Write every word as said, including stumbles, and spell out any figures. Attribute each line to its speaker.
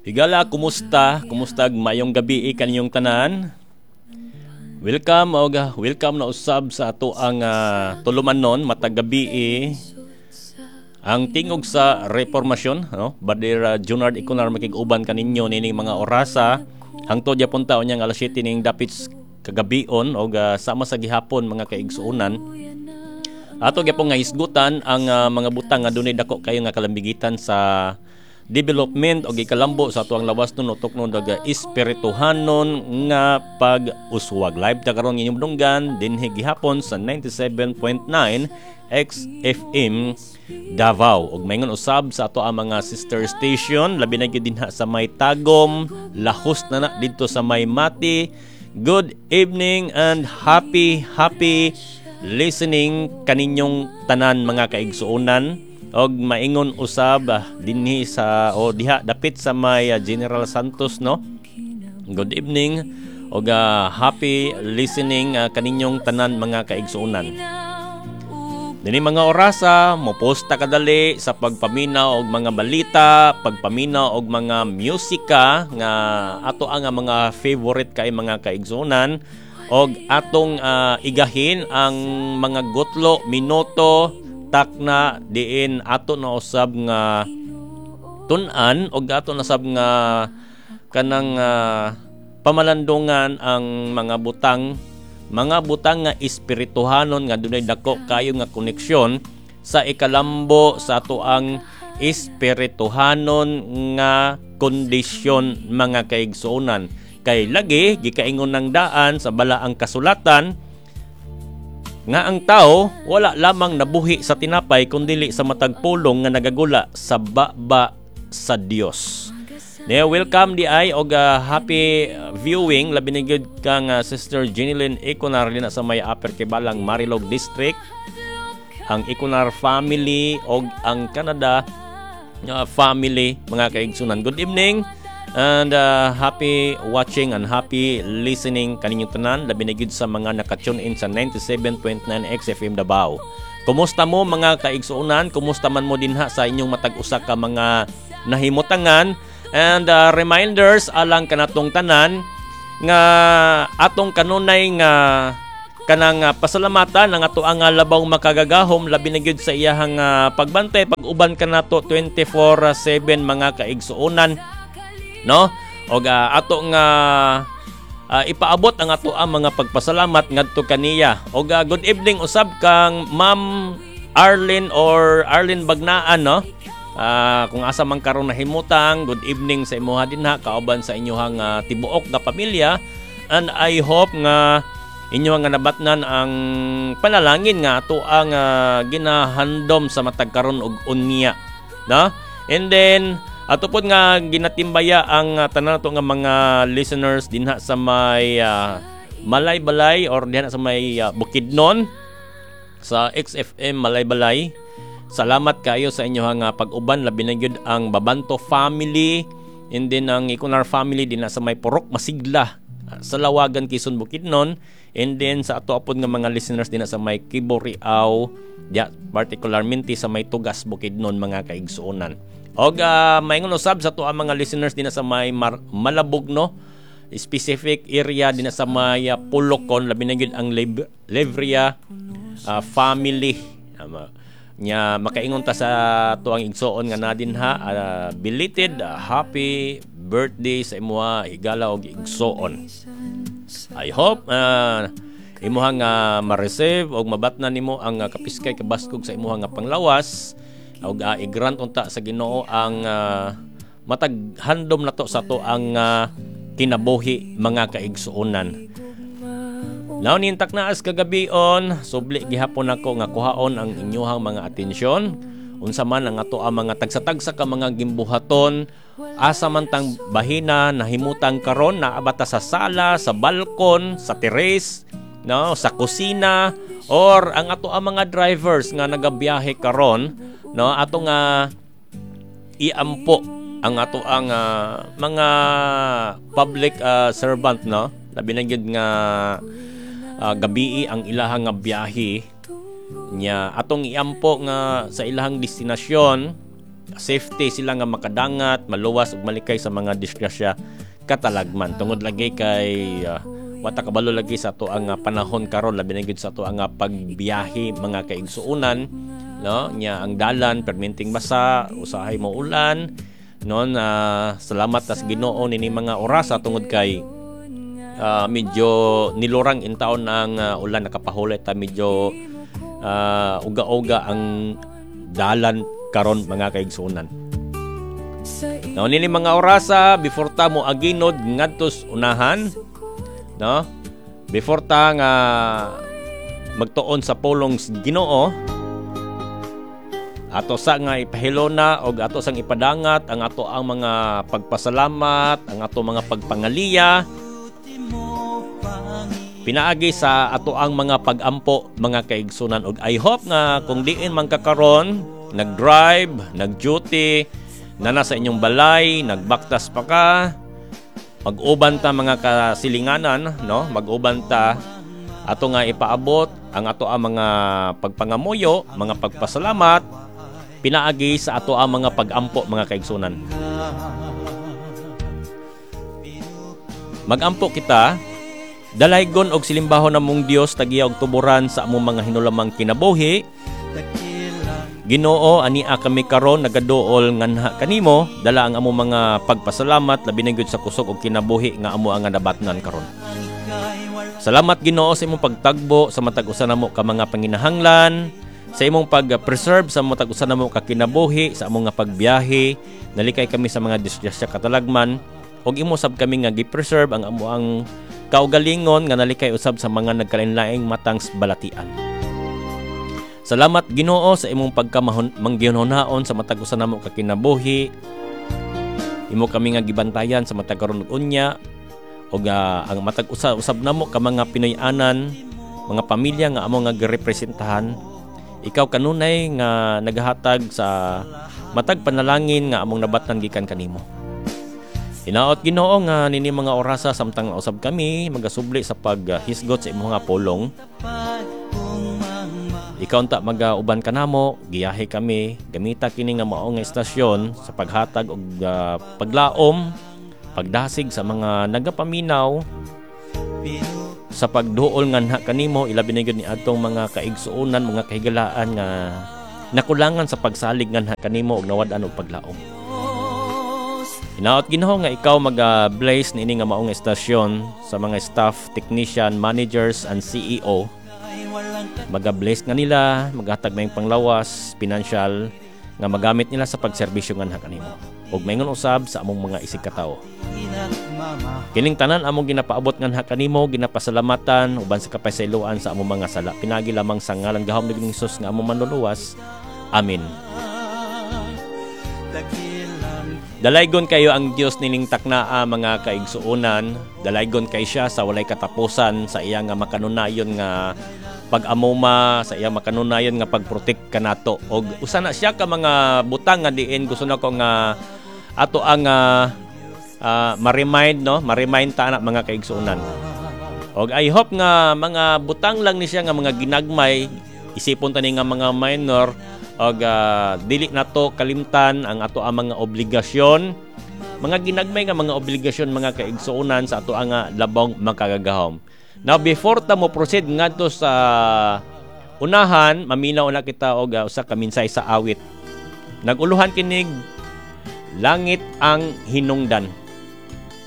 Speaker 1: Higala, kumusta? Kumusta mayong gabi kaninyong tanan? Welcome o welcome na usab sa ato ang uh, tulumanon matag gabi ang tingog sa reformasyon, no? Badir uh, Junard Ikunar makig-uban kaninyo nining mga orasa hangtod yapon taon yang alas siyete ning dapit kagabion o uh, sama sa gihapon mga kaigsuonan. Ato gyapon nga hisgutan ang uh, mga butang nga dunay dako kayo nga kalambigitan sa development o gikalambo sa tuang lawas nun utok nun daga espirituhanon nga pag-uswag. Live ta karon inyong dunggan dinhi gihapon sa ninety-seven point nine X F M Davao ug mayngon usab sa ato ang mga sister station labi na gyud dinha sa may Tagum, lahos na na didto sa may Mati. Good evening and happy happy listening kaninyong tanan mga kaigsuonan. Og maingon usab ah, dinhi sa o diha dapit sa may uh, General Santos, no. Good evening og uh, happy listening uh, kaninyong tanan mga kaigsuonan. Dinhi mga orasa mo posta kadali sa pagpaminaw og mga balita, pagpaminaw og mga musika nga ato ang mga favorite kay mga kaigsuonan og atong uh, igahin ang mga gotlo minuto takna diin ato na usab nga tun-an og ato na sab nga kanang uh, pamalandungan ang mga butang mga butang nga espirituhanon nga dunay dako kayo nga koneksyon sa ikalambo sa ato ang espirituhanon nga kondisyon mga kaigsuonan. Kay lagi gikaingon ng daan sa balaang kasulatan nga ang tao wala lamang nabuhi sa tinapay kundi sa matag pulong nga nagagula sa baba sa Dios. Now, welcome di ay og uh, happy viewing labi na gyud kang uh, Sister Jenilyn Ikunar na sa may Upper Kibalang Marilog District. Ang Ikunar family og ang Canada uh, family mga kaigsunan. Good evening. And uh, happy watching and happy listening kaninyong tanan labi na gyud sa mga naka-tune in sa ninety-seven point nine X F M Davao. Kumusta mo mga kaigsuonan? Kumusta man mo dinha sa inyong matag usa ka mga nahimutangan? And uh, reminders alang kanatong tanan nga atong kanunay nga kanang uh, pasalamatan ang ato ang uh, labaw makagagahom labi na gyud sa iyahang uh, pagbantay pag-uban kanato twenty-four seven mga kaigsuonan. No? Og uh, ato nga uh, ipaabot ang ato ang mga pagpasalamat ngadto kaniya. Og uh, good evening usab kang Ma'am Arlene or Arlene Bagnaan, no? Uh, kung asa man karon nahimutang, good evening sa imuha dinha kauban sa inyohang uh, tibuok nga pamilya. And I hope nga inyo nga nabatnan ang panalangin nga ato ang uh, ginahandom sa matag karon og unya, no? And then ato pod nga ginatimbaya ang uh, tanan nato nga mga listeners dinha sa may uh, Malaybalay or dinha sa may uh, Bukidnon sa X F M Malaybalay. Salamat kayo sa inyo nga pag-uban labi na gyud ang Babanto family and then ang Ikunar family dinha sa may Purok Masigla uh, sa Lawagan, Quezon, Bukidnon. And then sa ato apod nga mga listeners dinha sa may Kibo, Riau, yeah, particularmente sa may Tugas, Bukidnon mga kaigsuonan. Og uh, mayngon usab sa to ang mga listeners din sa may Mar- Malabog, no, specific area din sa may uh, Pulokon labi na gyud ang Lev- Levria uh, family um, nya makaingon ta sa tuang igsoon nga nadin ha uh, belated uh, happy birthday sa imuha higala og igsoon. I hope uh, imuha nga ma-receive og mabatnan nimo ang uh, kapiskay kabaskog sa imuha nga panglawas. Og uh, i-grant unta sa Ginoo ang uh, matag handom nato sa to ang uh, kinabuhi mga kaigsuonan. Now nintak na as kagabion, subli gihapon ako nga kuhaon ang inyohang mga atensyon. Unsa man ang ato ang mga tagsa-tagsa ka mga gimbuhaton, asa man tang bahina nahimutang karon naabata sa sala, sa balkon, sa terrace, no, sa kusina or ang ato ang mga drivers nga nagabiyahe karon, no, ato nga iampo ang ato ang uh, mga public uh, servant, no, labi na gyud nga uh, gabii ang ilahang nga biyahe nya atong iampo nga sa ilahang destinasyon safety sila nga makadangat, maluwas ug malikay sa mga disgrasya katalagman. Tungod lagi kay uh, wata kabalo lagi sa ato ang uh, panahon karon, labi na gyud sa ato ang uh, pagbiyahe mga kaigsuonan, no? Nya ang dalan perminting basa, usahay mo ulan, no? Uh, salamat tas Ginoo nini mga orasa tungod kay uh, medyo nilurang in taon ang uh, ulan, nakapahulay ta medyo uh, uga-uga ang dalan karon mga kaigsuonan. No, nini mga orasa before ta mo aginod ngadtos unahan, no? Before ta nga magtuon sa pulong Ginoo, ato sa nga ipahilona og ato sang ipadangat ang ato ang mga pagpasalamat, ang ato mga pagpangaliya, pinaagi sa ato ang mga pagampo mga kaigsunan. Og I hope nga kung diin man kakaron nag-drive, nag-duty, nana sa inyong balay, nagbaktas pa ka, mag-uban ta mga kasilinganan, no? Mag-uban ta ato nga ipaabot ang ato ang mga pagpangamuyo, mga pagpasalamat, pinaagi sa ato ang mga pagampo mga kaigsunan. Magampo kita, dalaygon og silimbaho namong Dios tagiya og tuburan sa among mga hinulamang kinabuhi. Ginoo, ania kami karon nagaduol nganha kanimo, dala ang among mga pagpasalamat labi na gyud sa kusog og kinabuhi nga amo ang nabatnan karon. Salamat Ginoo sa imong pagtagbo sa matag usa namo ka mga panginahanglan, sa imong pag-preserve sa matag usa namo ka kinabuhi sa among nga pagbiyahe, nalikay kami sa mga disgrasya katalagman, og imo sab kami nga gi-preserve ang amo ang kaugalingon nga nalikay usab sa mga nagkalain-laing matang balatian. Salamat Ginoo sa imong pagkamangginhonhaon sa matag usa namo ka kinabuhi. Imo kami nga gibantayan sa matag karon ug unya, og uh, ang matag usa usab namo ka mga Pinoy-anan, mga pamilya nga amo nga girepresentahan. Ikaw kanunay nga nagahatag sa matag panalangin nga among nabatnan gikan kanimo. Hinaot Ginoo nga nini mga orasa samtang usab kami magasubli sa paghisgot sa imong nga pulong. Ikaw unta mag-uban ka namo, giyahe kami, gamita kini nga mao nga estasyon sa paghatag og uh, paglaom, pagdasig sa mga nagapaminaw, sa pagduol nganha kanimo, ilabi na gyud ni adtong mga kaigsuonan, mga kahigalaan nga nakulangan sa pagsalig nganha kanimo og nawad-an og paglaom. Hinaot Ginoo nga ikaw mag-bless uh, niini nga mao nga estasyon sa mga staff, technician, managers and C E O. Mag-bless nga nila, maghatag na yung panglawas, financial, nga magamit nila sa pagserbisyo nga kanimo. Ug maingon usab sa among mga isig katao. Kining tanan among ginapaabot nga kanimo, ginapasalamatan uban sa kapasayloan sa among mga sala. Pinagi lamang sa ngalan gahom ni Hesus nga among manluluwas. Amen. Dalaygon kayo ang Dios nining taknaa mga kaigsuonan. Dalaygon kay siya sa walay katapusan sa iya nga makanunayon nga pag-amuma, sa iya makanunayon nga pagprotect kanato. Og usa na siya ka mga butang nga diin gusto na ko nga ato ang uh, uh, ma-remind, no, ma-remind ta na mga kaigsuonan. Og I hope nga mga butang lang ni siya nga mga ginagmay, isipon ta ni nga mga minor, og uh, dili nato kalimtan ang ato ang mga obligasyon, mga ginagmay nga mga obligasyon mga kaigsuonan sa ato ang uh, labong makagagahom. Now before ta mo proceed ngadto sa unahan, maminaw na kita og uh, usa ka minsay sa awit. Naguluhan kinig langit ang hinungdan.